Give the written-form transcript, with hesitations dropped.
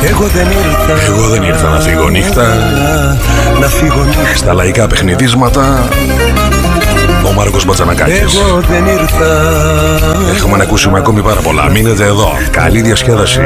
Εγώ δεν ήρθα να φύγω νύχτα. Στα λαϊκά παιχνιδίσματα ο Μάρκος Μπατζανακάκης. Εγώ δεν ήρθα. Έχουμε να ακούσουμε ακόμη πάρα πολλά. Μείνετε εδώ. Καλή διασκέδαση.